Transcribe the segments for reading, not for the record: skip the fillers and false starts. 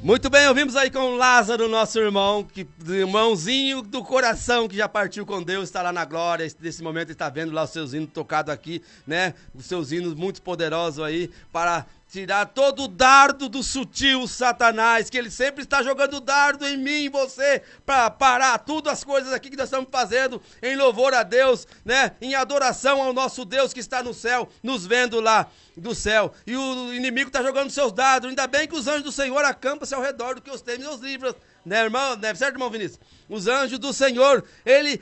Muito bem, ouvimos aí com Lázaro, nosso irmão, irmãozinho do coração que já partiu com Deus, está lá na glória, nesse momento está vendo lá os seus hinos tocados aqui, né? Os seus hinos muito poderosos aí para tirar todo o dardo do sutil Satanás, que ele sempre está jogando dardo em mim, em você, para parar tudo as coisas aqui que nós estamos fazendo em louvor a Deus, né? Em adoração ao nosso Deus que está no céu, nos vendo lá do céu. E o inimigo está jogando seus dardos. Ainda bem que os anjos do Senhor acampam-se ao redor do que os temem e os livram, né, irmão? Né? Certo, irmão Vinícius? Os anjos do Senhor, ele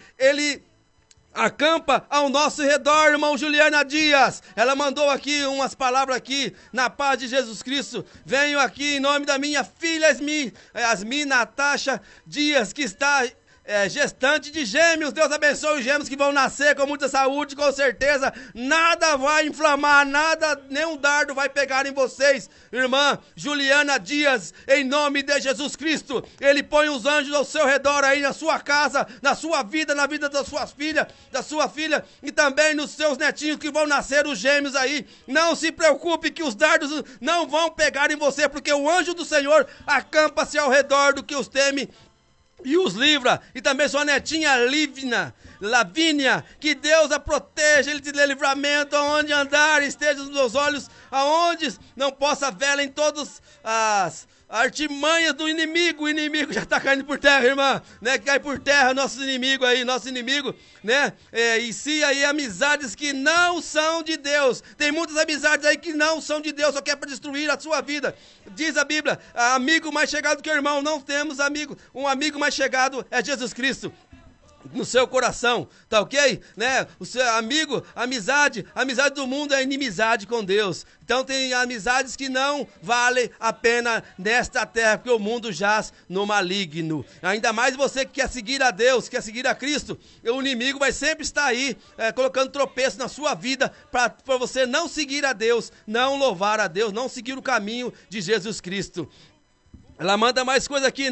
acampa ao nosso redor, irmão Juliana Dias. Ela mandou aqui umas palavras aqui, na paz de Jesus Cristo. Venho aqui em nome da minha filha Yasmin Natasha Dias, que está gestante de gêmeos. Deus abençoe os gêmeos que vão nascer com muita saúde, com certeza. Nada vai inflamar, nenhum dardo vai pegar em vocês. Irmã Juliana Dias, em nome de Jesus Cristo, Ele põe os anjos ao seu redor aí, na sua casa, na sua vida, na vida das suas filhas, da sua filha e também nos seus netinhos que vão nascer, os gêmeos aí. Não se preocupe que os dardos não vão pegar em você, porque o anjo do Senhor acampa-se ao redor do que os teme e os livra. E também sua netinha Lavínia, que Deus a proteja, Ele te dê livramento aonde andar, esteja nos meus olhos, aonde não possa vê-la em todas as artimanhas do inimigo. O inimigo já está caindo por terra, irmã, né? Cai por terra nosso inimigo, né? E se aí amizades que não são de Deus. Tem muitas amizades aí que não são de Deus, só quer para destruir a sua vida. Diz a Bíblia, amigo mais chegado que o irmão. Não temos amigo, um amigo mais chegado é Jesus Cristo no seu coração, tá ok? Né? O seu amigo, amizade do mundo é inimizade com Deus. Então tem amizades que não valem a pena nesta terra, porque o mundo jaz no maligno. Ainda mais você que quer seguir a Deus, quer seguir a Cristo, o inimigo vai sempre estar aí, colocando tropeço na sua vida, para você não seguir a Deus, não louvar a Deus, não seguir o caminho de Jesus Cristo. Ela manda mais coisa aqui,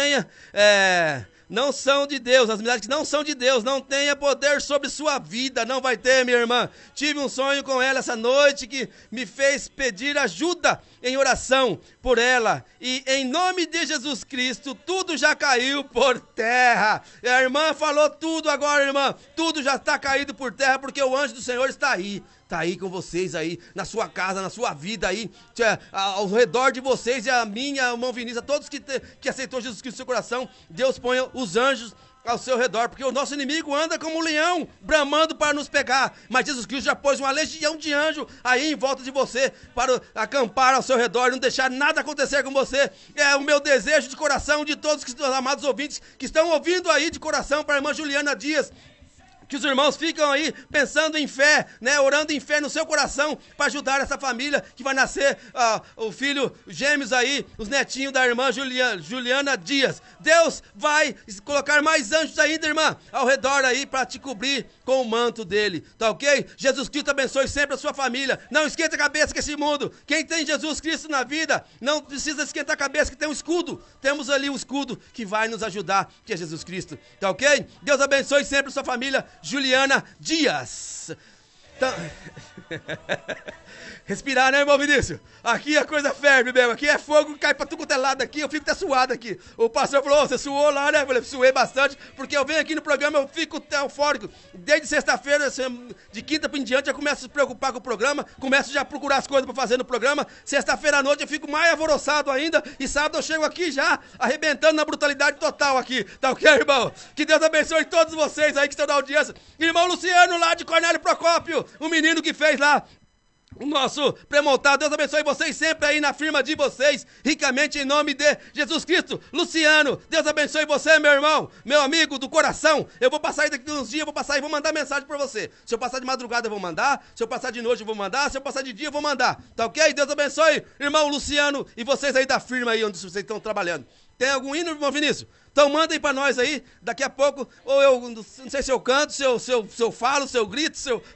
não são de Deus, as amizades que não são de Deus, não tenha poder sobre sua vida, não vai ter, minha irmã. Tive um sonho com ela essa noite que me fez pedir ajuda em oração por ela, e em nome de Jesus Cristo, tudo já caiu por terra. E a irmã falou tudo agora, irmã, tudo já está caído por terra, porque o anjo do Senhor está aí. Está aí com vocês aí, na sua casa, na sua vida aí, ao redor de vocês, e a minha, o irmão Vinícius, a todos que aceitou Jesus Cristo no seu coração, Deus põe os anjos ao seu redor, porque o nosso inimigo anda como um leão, bramando para nos pegar, mas Jesus Cristo já pôs uma legião de anjos aí em volta de você, para acampar ao seu redor, não deixar nada acontecer com você. É o meu desejo de coração, de todos os amados ouvintes, que estão ouvindo aí de coração, para a irmã Juliana Dias, que os irmãos ficam aí pensando em fé, né? Orando em fé no seu coração para ajudar essa família que vai nascer o filho gêmeos aí, os netinhos da irmã Juliana Dias. Deus vai colocar mais anjos ainda, irmã, ao redor aí para te cobrir com o manto dele, tá ok? Jesus Cristo abençoe sempre a sua família. Não esquenta a cabeça com esse mundo. Quem tem Jesus Cristo na vida não precisa esquentar a cabeça, que tem um escudo. Temos ali um escudo que vai nos ajudar, que é Jesus Cristo, tá ok? Deus abençoe sempre a sua família. Juliana Dias. Então... Respirar, né, irmão Vinícius? Aqui a coisa ferve mesmo, aqui é fogo, cai pra tudo quanto é lado aqui, eu fico até suado aqui. O pastor falou, você suou lá, né? Eu falei, suei bastante, porque eu venho aqui no programa, eu fico eufórico. Desde sexta-feira, de quinta pra em diante, eu começo a se preocupar com o programa, começo já a procurar as coisas pra fazer no programa. Sexta-feira à noite eu fico mais alvoroçado ainda, e sábado eu chego aqui já, arrebentando na brutalidade total aqui. Tá ok, irmão? Que Deus abençoe todos vocês aí que estão na audiência. Irmão Luciano, lá de Cornélio Procópio, o menino que fez lá o nosso pré-montado. Uns abençoe vocês sempre aí na firma de vocês, ricamente em nome de Jesus Cristo. Luciano, Deus abençoe você, meu irmão, meu amigo do coração. Eu vou passar aí daqui uns dias, eu vou passar e vou mandar mensagem pra você. Se eu passar de madrugada eu vou mandar, se eu passar de noite eu vou mandar, se eu passar de dia eu vou mandar, tá ok? Deus abençoe, irmão Luciano, e vocês aí da firma aí onde vocês estão trabalhando. Tem algum hino, irmão Vinícius? Então manda aí pra nós aí, daqui a pouco, ou eu não sei se eu canto, se eu falo, se eu grito, se eu